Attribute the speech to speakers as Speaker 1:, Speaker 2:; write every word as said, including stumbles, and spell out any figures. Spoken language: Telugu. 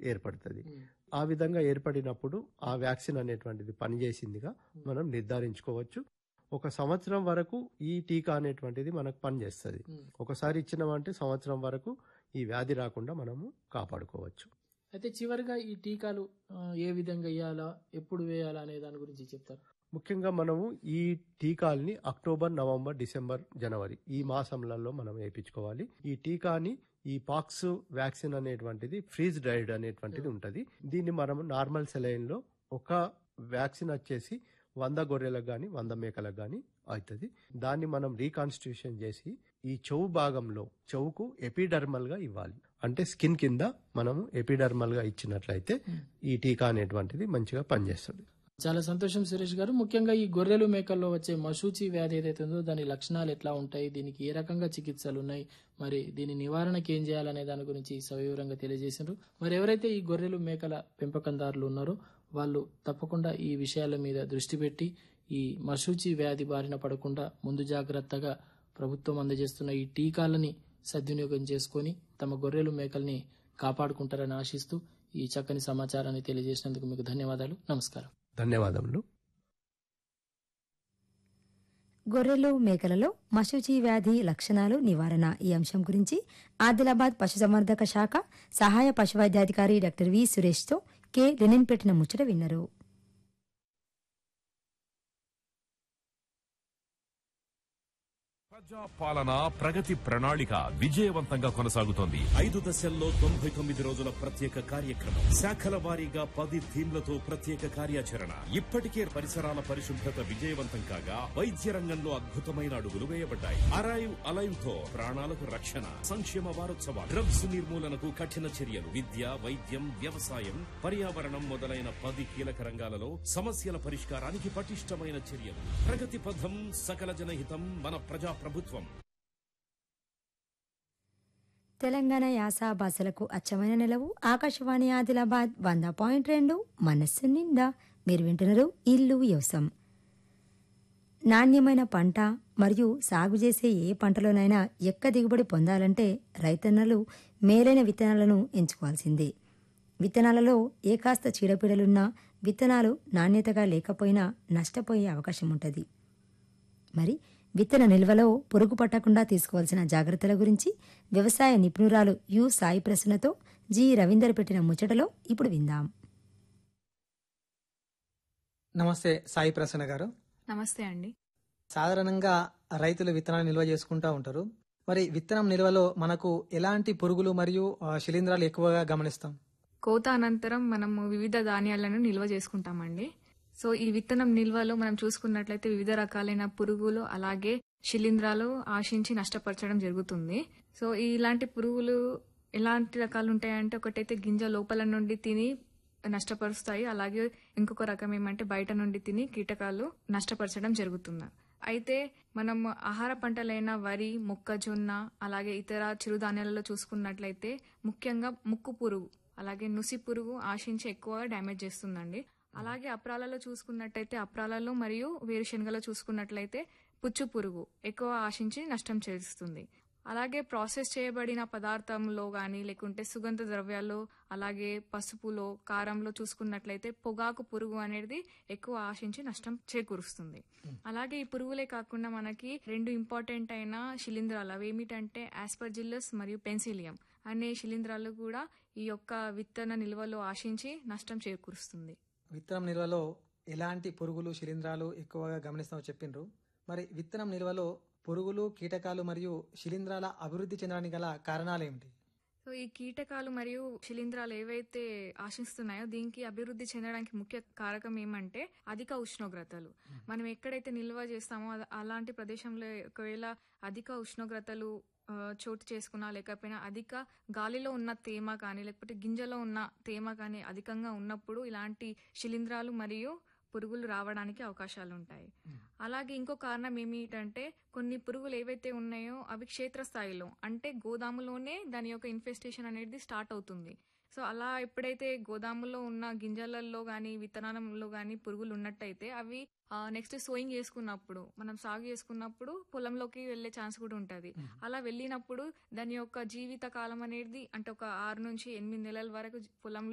Speaker 1: ఏర్పడుతుంది. ఆ విధంగా ఏర్పడినప్పుడు ఆ వ్యాక్సిన్ అనేటువంటిది పనిచేసిందిగా మనం నిర్ధారించుకోవచ్చు. ఒక సంవత్సరం వరకు ఈ టీకా అనేటువంటిది మనకు పనిచేస్తుంది. ఒకసారి ఇచ్చినామంటే సంవత్సరం వరకు ఈ వ్యాధి రాకుండా మనము కాపాడుకోవచ్చు.
Speaker 2: అయితే చివరిగా ఈ టీకాలు ఏ విధంగా వేయాలా, ఎప్పుడు వేయాలా అనే దాని గురించి చెప్తారు.
Speaker 1: ముఖ్యంగా మనము ఈ టీకాల్ని అక్టోబర్, నవంబర్, డిసెంబర్, జనవరి ఈ మాసంలలో మనం వేయించుకోవాలి. ఈ టీకాని ఈ పాక్స్ వ్యాక్సిన్ అనేటువంటిది ఫ్రీజ్ డ్రైడ్ అనేటువంటిది ఉంటుంది. దీన్ని మనం నార్మల్ సెలైన్ లో ఒక వ్యాక్సిన్ వచ్చేసి వంద గొర్రెలకు గాని వంద మేకలకు గాని అవుతుంది. దాన్ని మనం రీకాన్స్టిట్యూషన్ చేసి ఈ చెవు భాగంలో చెవుకు ఎపిడర్మల్ గా ఇవ్వాలి. అంటే స్కిన్ కింద మనము ఎపిడర్మల్ గా ఇచ్చినట్లయితే ఈ టీకా అనేటువంటిది మంచిగా పనిచేస్తుంది.
Speaker 2: చాలా సంతోషం సురేష్ గారు. ముఖ్యంగా ఈ గొర్రెలు మేకల్లో వచ్చే మశూచి వ్యాధి ఏదైతే ఉందో దాని లక్షణాలు ఎట్లా ఉంటాయి, దీనికి ఏ రకంగా చికిత్సలు ఉన్నాయి, మరి దీని నివారణకి ఏం చేయాలనే దాని గురించి సవివరంగా తెలియజేశారు. మరి ఎవరైతే ఈ గొర్రెలు మేకల పెంపకందారులు ఉన్నారో వాళ్ళు తప్పకుండా ఈ విషయాల మీద దృష్టి పెట్టి ఈ మశూచి వ్యాధి బారిన పడకుండా ముందు జాగ్రత్తగా ప్రభుత్వం అందజేస్తున్న ఈ టీకాలని సద్వినియోగం చేసుకొని తమ గొర్రెలు మేకల్ని కాపాడుకుంటారని ఆశిస్తూ ఈ చక్కని సమాచారాన్ని తెలియజేసినందుకు మీకు ధన్యవాదాలు. నమస్కారం.
Speaker 1: ధన్యవాదములు.
Speaker 3: గొర్రెలు మేకలలో మశూచి వ్యాధి లక్షణాలు నివారణ ఈ అంశం గురించి ఆదిలాబాద్ పశుసంవర్ధక శాఖ సహాయ పశువైద్యాధికారి డాక్టర్ వి సురేష్తో కె లెనిన్ పెట్టిన ముచ్చట విన్నారు.
Speaker 4: ప్రజా పాలన ప్రగతి ప్రణాళిక విజయవంతంగా కొనసాగుతోంది.
Speaker 5: ఐదు దశల్లో తొంభై తొమ్మిది రోజుల ప్రత్యేక కార్యక్రమం, శాఖల వారీగా పది థీమ్లతో ప్రత్యేక కార్యాచరణ. ఇప్పటికే పరిసరాల పరిశుభ్రత విజయవంతం కాగా వైద్య రంగంలో అద్భుతమైన అడుగులు వేయబడ్డాయి. అరైవ్ అలైవ్ తో ప్రాణాలకు రక్షణ. సంక్షేమ వారోత్సవాలు, డ్రగ్స్ నిర్మూలనకు కఠిన చర్యలు, విద్య, వైద్యం, వ్యవసాయం, పర్యావరణం మొదలైన పది కీలక రంగాలలో సమస్యల పరిష్కారానికి పటిష్టమైన చర్యలు. ప్రగతి పథం, సకల జనహితం, మన ప్రజా ప్రభుత్వం.
Speaker 3: తెలంగాణ యాస భాషలకు అచ్చమైన నిలవు ఆకాశవాణి ఆదిలాబాద్ వంద పాయింట్ రెండు మనస్సు నిండా. మీరు వింటున్నారు ఇల్లు వ్యవసాయం. నాణ్యమైన పంట మరియు సాగు చేసే ఏ పంటలోనైనా ఎక్క దిగుబడి పొందాలంటే రైతన్నలు మేలైన విత్తనాలను ఎంచుకోవాల్సిందే. విత్తనాలలో ఏ కాస్త చీడపీడలున్నా విత్తనాలు నాణ్యతగా లేకపోయినా నష్టపోయే అవకాశం ఉంటుంది. మరి విత్తన నిల్వలో పురుగు పట్టకుండా తీసుకోవాల్సిన జాగ్రత్తల గురించి వ్యవసాయ నిపుణురాలు యు సాయి ప్రసన్నతో జి రవీందర్ పెట్టిన ముచ్చటలో ఇప్పుడు విందాం.
Speaker 6: నమస్తే సాయి ప్రసన్న గారు.
Speaker 7: నమస్తే అండి.
Speaker 6: సాధారణంగా రైతులు విత్తనాలు నిల్వ చేసుకుంటూ ఉంటారు. మరి విత్తనం నిల్వలో మనకు ఎలాంటి పురుగులు మరియు శిలీంధ్రాలు ఎక్కువగా గమనిస్తాం?
Speaker 7: కోత అనంతరం మనము వివిధ ధాన్యాలను నిల్వ చేసుకుంటామండి. సో ఈ విత్తనం నిల్వలో మనం చూసుకున్నట్లయితే వివిధ రకాలైన పురుగులు అలాగే శిలీంధ్రాలు ఆశించి నష్టపరచడం జరుగుతుంది. సో ఇలాంటి పురుగులు ఎలాంటి రకాలు ఉంటాయంటే ఒకటైతే గింజ లోపల నుండి తిని నష్టపరుస్తాయి, అలాగే ఇంకొక రకం ఏమంటే బయట నుండి తిని కీటకాలు నష్టపరచడం జరుగుతుంది. అయితే మనం ఆహార పంటలైన వరి, మొక్కజొన్న అలాగే ఇతర చిరుధాన్యాలలో చూసుకున్నట్లయితే ముఖ్యంగా ముక్కు పురుగు అలాగే నుసి పురుగు ఆశించి ఎక్కువగా డ్యామేజ్ చేస్తుందండి. అలాగే అప్రాలలో చూసుకున్నట్టయితే అప్రాలలో మరియు వేరుశనగలో చూసుకున్నట్లయితే పుచ్చు పురుగు ఎక్కువ ఆశించి నష్టం చేస్తుంది. అలాగే ప్రాసెస్ చేయబడిన పదార్థంలో గాని లేకుంటే సుగంధ ద్రవ్యాల్లో అలాగే పసుపులో కారంలో చూసుకున్నట్లయితే పొగాకు పురుగు అనేది ఎక్కువ ఆశించి నష్టం చేకూరుస్తుంది. అలాగే ఈ పురుగులే కాకుండా మనకి రెండు ఇంపార్టెంట్ అయిన శిలీంధ్రాలు అవి ఏమిటంటే ఆస్పర్జిల్లస్ మరియు పెన్సిలియం అనే శిలీంధ్రాలు కూడా ఈ యొక్క విత్తన నిల్వలో ఆశించి నష్టం చేకూరుస్తుంది.
Speaker 6: విత్తనం నిల్వలో ఎలాంటి పురుగులు శిలీంధ్రాలు ఎక్కువగా గమనిస్తామో చెప్పిండ్రు. మరి విత్తనం నిల్వలో పురుగులు, కీటకాలు మరియు శిలీంధ్రాల అభివృద్ధి చెందడానికి గల కారణాలు ఏమిటి?
Speaker 7: సో ఈ కీటకాలు మరియు శిలీంధ్రాలు ఏవైతే ఆశిస్తున్నాయో దీనికి అభివృద్ధి చెందడానికి ముఖ్య కారకం ఏమంటే అధిక ఉష్ణోగ్రతలు. మనం ఎక్కడైతే నిల్వ చేస్తామో అలాంటి ప్రదేశంలో ఒకవేళ అధిక ఉష్ణోగ్రతలు చోటు చేసుకున్నా లేకపోయినా అధిక గాలిలో ఉన్న తేమ కానీ లేకపోతే గింజలో ఉన్న తేమ కానీ అధికంగా ఉన్నప్పుడు ఇలాంటి శిలీంధ్రాలు మరియు పురుగులు రావడానికి అవకాశాలు ఉంటాయి. అలాగే ఇంకో కారణం ఏమిటంటే కొన్ని పురుగులు ఏవైతే ఉన్నాయో అవి క్షేత్రస్థాయిలో అంటే గోదాములోనే దాని యొక్క ఇన్ఫెస్టేషన్ అనేది స్టార్ట్ అవుతుంది. సో అలా ఎప్పుడైతే గోదాములో ఉన్న గింజలలో గానీ విత్తనాలలో గానీ పురుగులు ఉన్నట్టయితే అవి నెక్స్ట్ సోయింగ్ చేసుకున్నప్పుడు మనం సాగు చేసుకున్నప్పుడు పొలంలోకి వెళ్లే ఛాన్స్ కూడా ఉంటది. అలా వెళ్ళినప్పుడు దాని యొక్క జీవిత కాలం అనేది అంటే ఒక ఆరు నుంచి ఎనిమిది నెలల వరకు పొలంలో